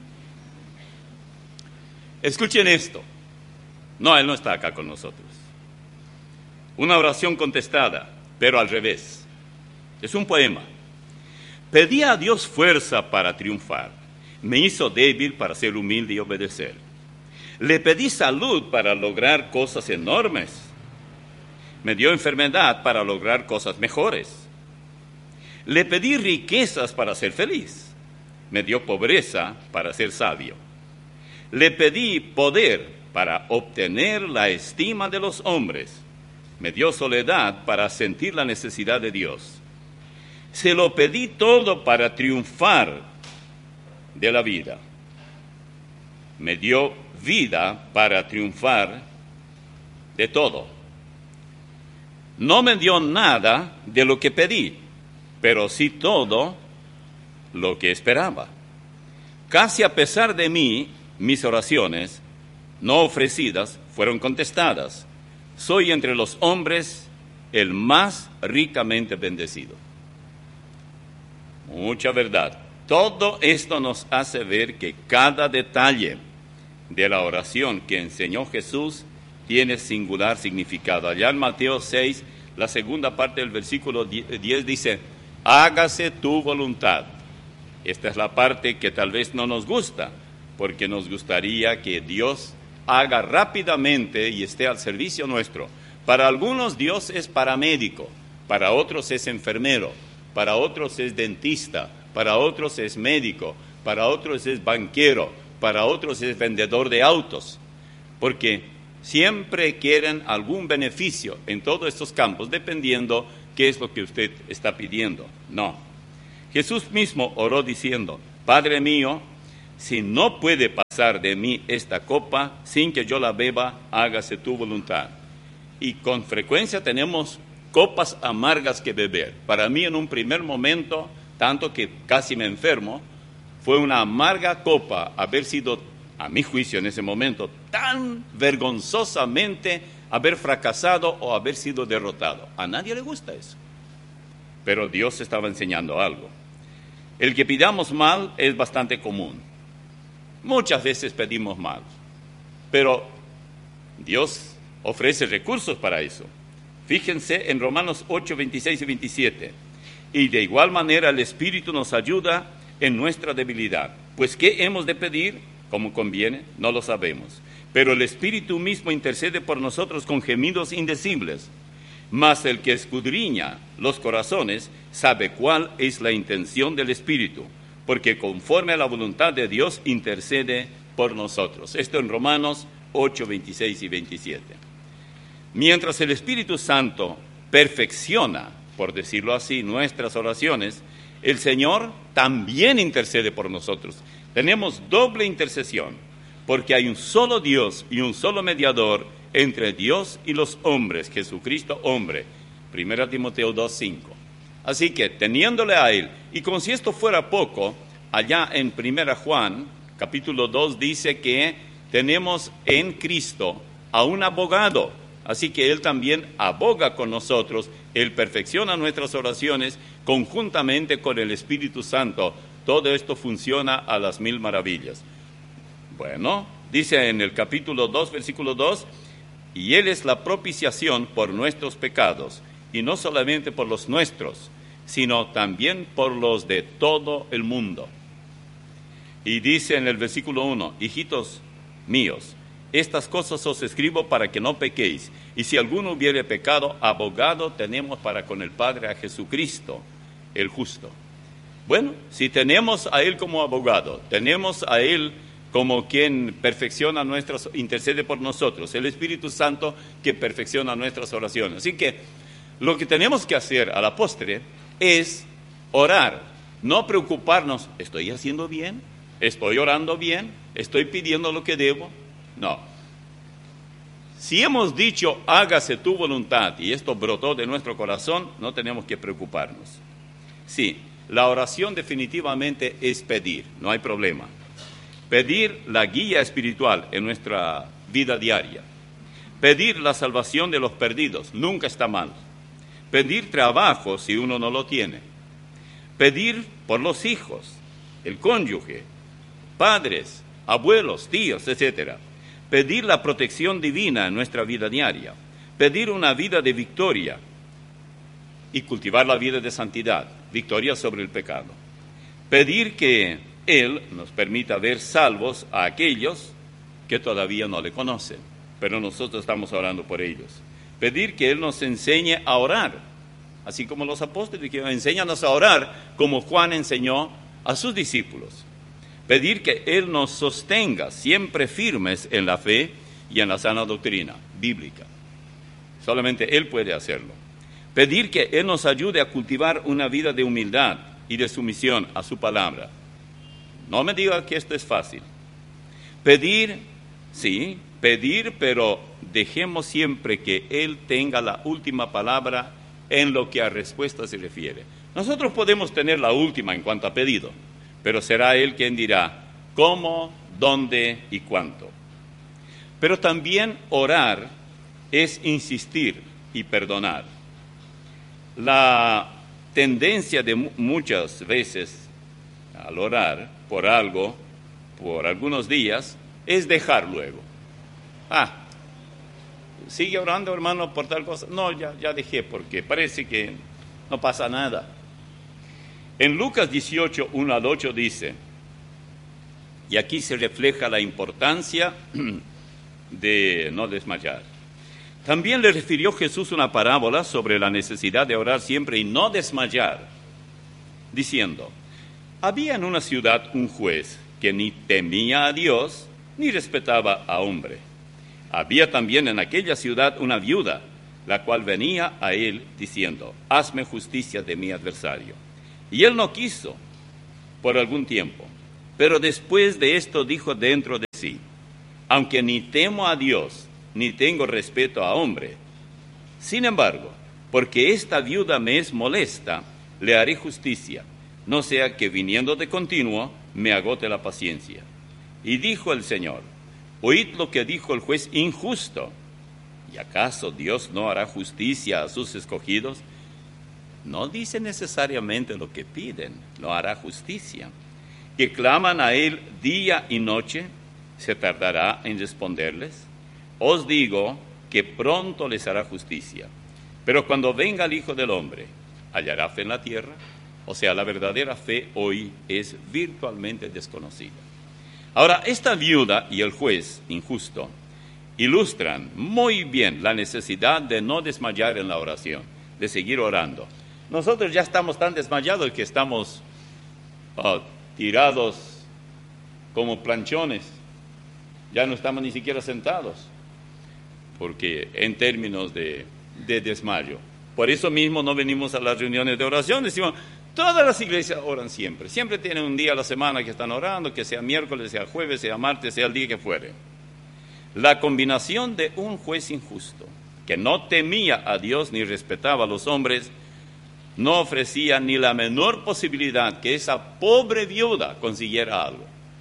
A: Escuchen esto. No, él no está acá con nosotros. Una oración contestada, pero al revés. Es un poema. Pedí a Dios fuerza para triunfar. Me hizo débil para ser humilde y obedecer. Le pedí salud para lograr cosas enormes. Me dio enfermedad para lograr cosas mejores. Le pedí riquezas para ser feliz. Me dio pobreza para ser sabio. Le pedí poder para obtener la estima de los hombres. Me dio soledad para sentir la necesidad de Dios. Se lo pedí todo para triunfar de la vida. Me dio vida para triunfar de todo. No me dio nada de lo que pedí, pero sí todo lo que esperaba. Casi a pesar de mí, mis oraciones no ofrecidas fueron contestadas. Soy entre los hombres el más ricamente bendecido. Mucha verdad. Todo esto nos hace ver que cada detalle de la oración que enseñó Jesús tiene singular significado. Allá en Mateo seis, la segunda parte del versículo diez dice, hágase tu voluntad. Esta es la parte que tal vez no nos gusta, porque nos gustaría que Dios haga rápidamente y esté al servicio nuestro. Para algunos Dios es paramédico, para otros es enfermero, para otros es dentista, para otros es médico, para otros es banquero, para otros es vendedor de autos, porque siempre quieren algún beneficio en todos estos campos, dependiendo qué es lo que usted está pidiendo. No. Jesús mismo oró diciendo, Padre mío, si no puede pasar de mí esta copa sin que yo la beba, hágase tu voluntad. Y con frecuencia tenemos copas amargas que beber. Para mí en un primer momento, tanto que casi me enfermo, fue una amarga copa haber sido, a mi juicio en ese momento, tan vergonzosamente haber fracasado o haber sido derrotado. A nadie le gusta eso. Pero Dios estaba enseñando algo. El que pidamos mal es bastante común. Muchas veces pedimos mal, pero Dios ofrece recursos para eso. Fíjense en Romanos ocho, veintiséis y veintisiete. Y de igual manera el Espíritu nos ayuda en nuestra debilidad. Pues ¿qué hemos de pedir? Como conviene, no lo sabemos. Pero el Espíritu mismo intercede por nosotros con gemidos indecibles. Mas el que escudriña los corazones sabe cuál es la intención del Espíritu, porque conforme a la voluntad de Dios intercede por nosotros. Esto en Romanos ocho, veintiséis y veintisiete. Mientras el Espíritu Santo perfecciona, por decirlo así, nuestras oraciones, el Señor también intercede por nosotros. Tenemos doble intercesión, porque hay un solo Dios y un solo mediador entre Dios y los hombres, Jesucristo hombre. Primera Timoteo dos, cinco. Así que, teniéndole a Él, y como si esto fuera poco, allá en Primera Juan, capítulo dos, dice que tenemos en Cristo a un abogado. Así que Él también aboga con nosotros, Él perfecciona nuestras oraciones conjuntamente con el Espíritu Santo. Todo esto funciona a las mil maravillas. Bueno, dice en el capítulo dos, versículo dos, y Él es la propiciación por nuestros pecados, y no solamente por los nuestros, sino también por los de todo el mundo. Y dice en el versículo uno, hijitos míos, estas cosas os escribo para que no pequéis, y si alguno hubiere pecado, abogado tenemos para con el Padre a Jesucristo, el justo. Bueno, si tenemos a Él como abogado, tenemos a Él como quien perfecciona nuestras, intercede por nosotros, el Espíritu Santo que perfecciona nuestras oraciones. Así que lo que tenemos que hacer a la postre es orar, no preocuparnos, ¿estoy haciendo bien? ¿Estoy orando bien? ¿Estoy pidiendo lo que debo? No. Si hemos dicho, hágase tu voluntad, y esto brotó de nuestro corazón, no tenemos que preocuparnos. Sí, la oración definitivamente es pedir, no hay problema. Pedir la guía espiritual en nuestra vida diaria. Pedir la salvación de los perdidos, nunca está mal. Pedir trabajo si uno no lo tiene. Pedir por los hijos, el cónyuge, padres, abuelos, tíos, etcétera. Pedir la protección divina en nuestra vida diaria. Pedir una vida de victoria y cultivar la vida de santidad, victoria sobre el pecado. Pedir que Él nos permita ver salvos a aquellos que todavía no le conocen, pero nosotros estamos orando por ellos. Pedir que Él nos enseñe a orar, así como los apóstoles que enséñanos a orar, como Juan enseñó a sus discípulos. Pedir que Él nos sostenga siempre firmes en la fe y en la sana doctrina bíblica. Solamente Él puede hacerlo. Pedir que Él nos ayude a cultivar una vida de humildad y de sumisión a su palabra. No me diga que esto es fácil. Pedir, sí, pedir, pero dejemos siempre que Él tenga la última palabra en lo que a respuesta se refiere. Nosotros podemos tener la última en cuanto a pedido, pero será Él quien dirá cómo, dónde y cuánto. Pero también orar es insistir y perdonar. La tendencia de muchas veces al orar por algo, por algunos días, es dejar luego. Ah, ¿sigue orando, hermano, por tal cosa? No, ya, ya dejé, porque parece que no pasa nada. En Lucas dieciocho, uno al ocho dice, y aquí se refleja la importancia de no desmayar. También le refirió Jesús una parábola sobre la necesidad de orar siempre y no desmayar, diciendo, había en una ciudad un juez que ni temía a Dios ni respetaba a hombre. Había también en aquella ciudad una viuda la cual venía a él diciendo, hazme justicia de mi adversario. Y él no quiso por algún tiempo, pero después de esto dijo dentro de sí, aunque ni temo a Dios, ni tengo respeto a hombre, sin embargo, porque esta viuda me es molesta, le haré justicia, no sea que viniendo de continuo me agote la paciencia. Y dijo el Señor, oíd lo que dijo el juez injusto. ¿Y acaso Dios no hará justicia a sus escogidos? No dice necesariamente lo que piden, no hará justicia. Que claman a Él día y noche, ¿se tardará en responderles? Os digo que pronto les hará justicia. Pero cuando venga el Hijo del Hombre, ¿hallará fe en la tierra? O sea, la verdadera fe hoy es virtualmente desconocida. Ahora, esta viuda y el juez injusto ilustran muy bien la necesidad de no desmayar en la oración, de seguir orando. Nosotros ya estamos tan desmayados que estamos uh, tirados como planchones, ya no estamos ni siquiera sentados, porque en términos de, de desmayo. Por eso mismo no venimos a las reuniones de oración, decimos, todas las iglesias oran siempre, siempre tienen un día a la semana que están orando, que sea miércoles, sea jueves, sea martes, sea el día que fuere. La combinación de un juez injusto, que no temía a Dios ni respetaba a los hombres, no ofrecía ni la menor posibilidad que esa pobre viuda consiguiera algo.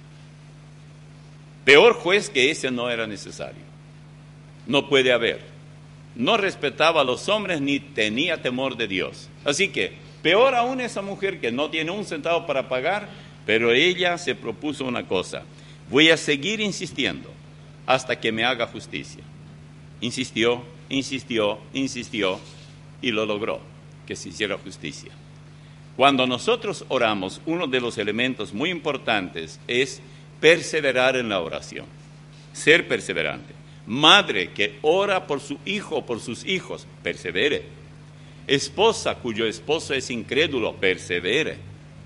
A: Peor juez que ese no era necesario. No puede haber. No respetaba a los hombres ni tenía temor de Dios. Así que, peor aún esa mujer que no tiene un centavo para pagar, pero ella se propuso una cosa. Voy a seguir insistiendo hasta que me haga justicia. Insistió, insistió, insistió y lo logró, que se hiciera justicia. Cuando nosotros oramos, uno de los elementos muy importantes es perseverar en la oración, ser perseverante. Madre que ora por su hijo o por sus hijos, persevere. Esposa cuyo esposo es incrédulo, persevere.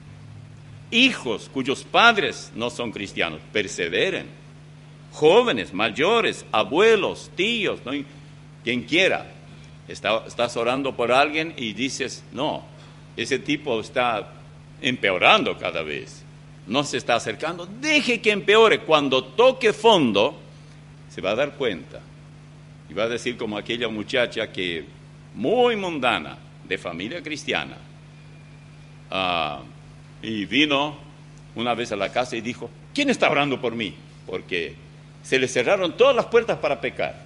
A: Hijos cuyos padres no son cristianos, perseveren. Jóvenes, mayores, abuelos, tíos, ¿no? Quien quiera. Está, estás orando por alguien y dices, no, ese tipo está empeorando cada vez. No se está acercando. Deje que empeore. Cuando toque fondo, se va a dar cuenta. Y va a decir como aquella muchacha que, muy mundana, de familia cristiana, uh, y vino una vez a la casa y dijo, ¿quién está orando por mí? Porque se le cerraron todas las puertas para pecar.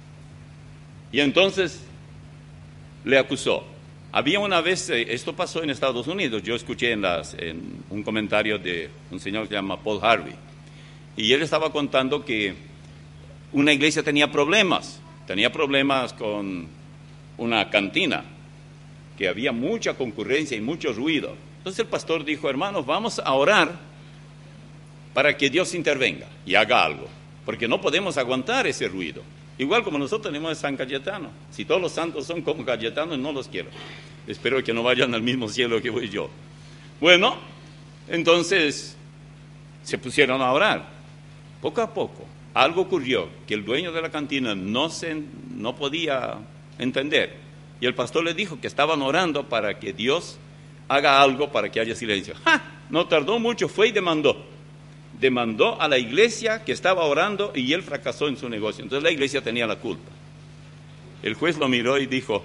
A: Y entonces le acusó. Había una vez, eh, esto pasó en Estados Unidos, yo escuché en, las, en un comentario de un señor que se llama Paul Harvey, y él estaba contando que una iglesia tenía problemas, tenía problemas con una cantina, que había mucha concurrencia y mucho ruido. Entonces el pastor dijo, hermanos, vamos a orar para que Dios intervenga y haga algo, porque no podemos aguantar ese ruido. Igual como nosotros tenemos a San Cayetano. Si todos los santos son como Cayetano, no los quiero. Espero que no vayan al mismo cielo que voy yo. Bueno, entonces se pusieron a orar. Poco a poco, algo ocurrió que el dueño de la cantina no, se, no podía entender. Y el pastor le dijo que estaban orando para que Dios haga algo para que haya silencio. ¡Ja! No tardó mucho, fue y demandó. Demandó a la iglesia que estaba orando y él fracasó en su negocio. Entonces la iglesia tenía la culpa. El juez lo miró y dijo,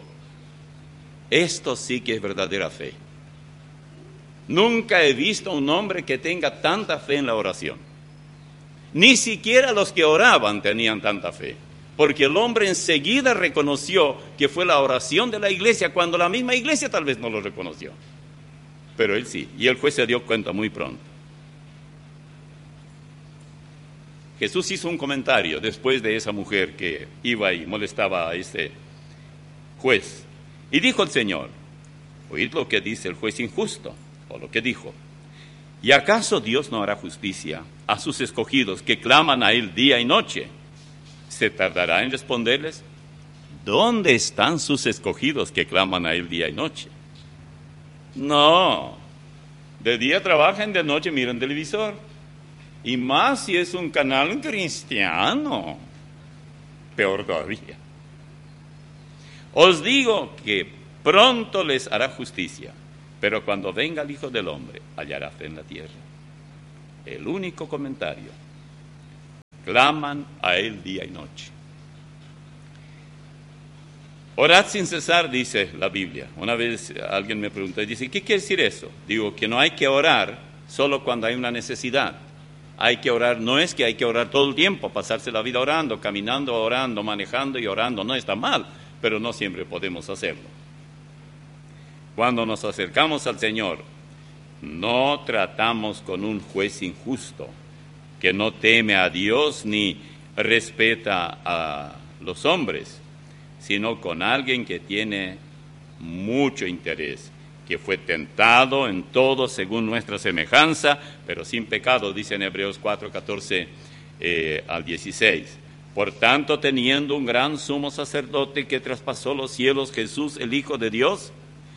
A: esto sí que es verdadera fe. Nunca he visto un hombre que tenga tanta fe en la oración. Ni siquiera los que oraban tenían tanta fe. Porque el hombre enseguida reconoció que fue la oración de la iglesia cuando la misma iglesia tal vez no lo reconoció. Pero él sí, y el juez se dio cuenta muy pronto. Jesús hizo un comentario después de esa mujer que iba y molestaba a ese juez. Y dijo el Señor, oíd lo que dice el juez injusto, o lo que dijo. ¿Y acaso Dios no hará justicia a sus escogidos que claman a Él día y noche? ¿Se tardará en responderles? ¿Dónde están sus escogidos que claman a Él día y noche? No, de día trabajan, de noche miran televisor. Y más si es un canal cristiano, peor todavía. Os digo que pronto les hará justicia, pero cuando venga el Hijo del Hombre, hallará fe en la tierra. El único comentario. Claman a él día y noche. Orad sin cesar, dice la Biblia. Una vez alguien me preguntó y dice, ¿qué quiere decir eso? Digo que no hay que orar solo cuando hay una necesidad. Hay que orar, no es que hay que orar todo el tiempo, pasarse la vida orando, caminando, orando, manejando y orando. No está mal, pero no siempre podemos hacerlo. Cuando nos acercamos al Señor, no tratamos con un juez injusto, que no teme a Dios ni respeta a los hombres, sino con alguien que tiene mucho interés, que fue tentado en todo según nuestra semejanza, pero sin pecado, dice en Hebreos cuatro, catorce eh, al dieciséis. Por tanto, teniendo un gran sumo sacerdote que traspasó los cielos, Jesús, el Hijo de Dios,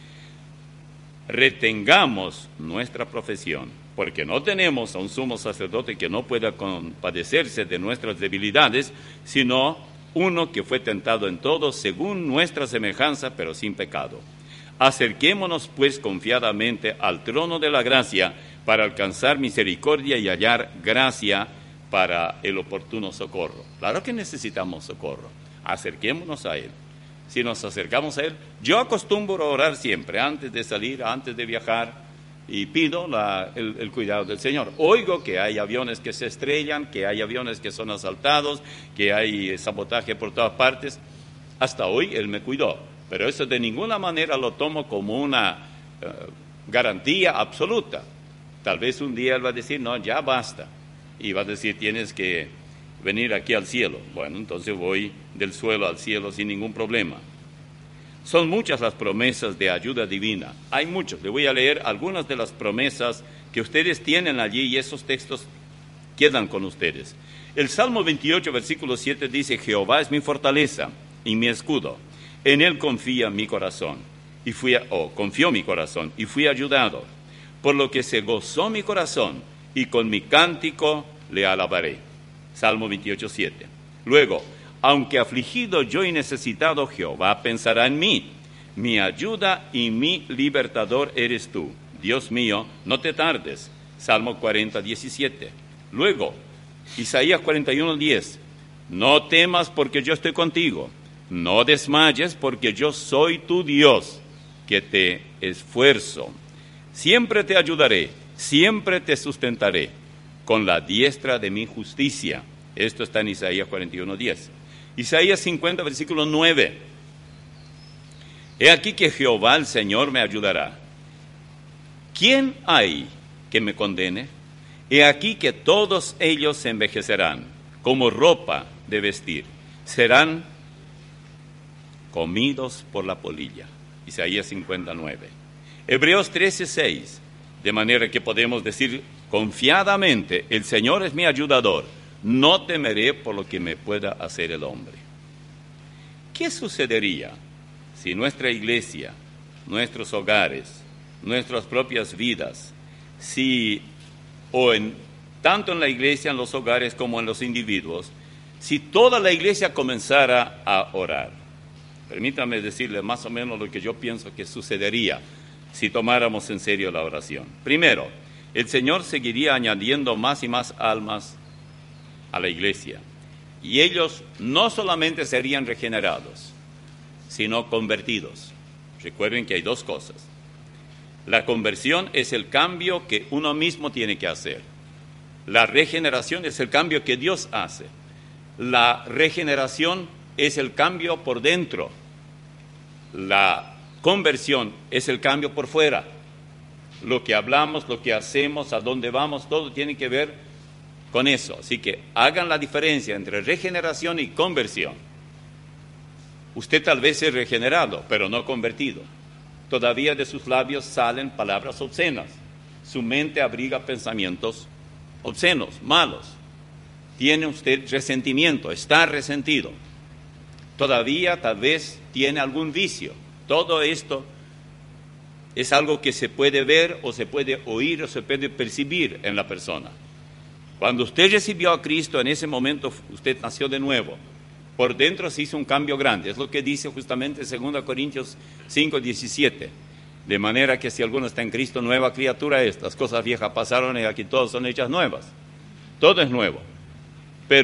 A: retengamos nuestra profesión, porque no tenemos a un sumo sacerdote que no pueda compadecerse de nuestras debilidades, sino uno que fue tentado en todo según nuestra semejanza, pero sin pecado. Acerquémonos pues confiadamente al trono de la gracia para alcanzar misericordia y hallar gracia para el oportuno socorro. Claro que necesitamos socorro. Acerquémonos a Él. Si nos acercamos a Él, yo acostumbro a orar siempre, antes de salir, antes de viajar, y pido la, el, el cuidado del Señor. Oigo que hay aviones que se estrellan, que hay aviones que son asaltados, que hay sabotaje por todas partes. Hasta hoy Él me cuidó, pero eso de ninguna manera lo tomo como una uh, garantía absoluta. Tal vez un día Él va a decir, no, ya basta, y va a decir, tienes que venir aquí al cielo. Bueno, entonces voy del suelo al cielo sin ningún problema. Son muchas las promesas de ayuda divina. Hay muchos. Le voy a leer algunas de las promesas que ustedes tienen allí y esos textos quedan con ustedes. El Salmo veintiocho, versículo siete dice, Jehová es mi fortaleza y mi escudo. En él confía mi corazón. Y fui, a, oh, confió mi corazón y fui ayudado. Por lo que se gozó mi corazón y con mi cántico le alabaré. Salmo veintiocho, siete. Luego, aunque afligido yo y necesitado, Jehová pensará en mí. Mi ayuda y mi libertador eres tú. Dios mío, no te tardes. Salmo cuarenta, diecisiete. Luego, Isaías cuarenta y uno, diez. No temas porque yo estoy contigo. No desmayes porque yo soy tu Dios, que te esfuerzo. Siempre te ayudaré, siempre te sustentaré con la diestra de mi justicia. Esto está en Isaías cuarenta y uno, diez. Isaías cincuenta, versículo nueve. He aquí que Jehová el Señor me ayudará. ¿Quién hay que me condene? He aquí que todos ellos se envejecerán como ropa de vestir. Serán comidos por la polilla. Isaías cincuenta, nueve. Hebreos trece, seis. De manera que podemos decir confiadamente, el Señor es mi ayudador. No temeré por lo que me pueda hacer el hombre. ¿Qué sucedería si nuestra iglesia, nuestros hogares, nuestras propias vidas, si, o en, tanto en la iglesia, en los hogares como en los individuos, si toda la iglesia comenzara a orar? Permítame decirle más o menos lo que yo pienso que sucedería si tomáramos en serio la oración. Primero, el Señor seguiría añadiendo más y más almas a la iglesia, y ellos no solamente serían regenerados, sino convertidos. Recuerden que hay dos cosas. La conversión es el cambio que uno mismo tiene que hacer. La regeneración es el cambio que Dios hace. La regeneración es el cambio por dentro. La conversión es el cambio por fuera. Lo que hablamos, lo que hacemos, a dónde vamos, todo tiene que ver con eso. Así que hagan la diferencia entre regeneración y conversión. Usted tal vez es regenerado, pero no convertido. Todavía de sus labios salen palabras obscenas. Su mente abriga pensamientos obscenos, malos. Tiene usted resentimiento, está resentido. Todavía tal vez tiene algún vicio. Todo esto es algo que se puede ver o se puede oír o se puede percibir en la persona. Cuando usted recibió a Cristo, en ese momento usted nació de nuevo. por dentro se hizo un cambio grande. Es lo que dice justamente segunda Corintios cinco, diecisiete. De manera que si alguno está en Cristo, nueva criatura es. Las cosas viejas pasaron y aquí todas son hechas nuevas. Todo es nuevo.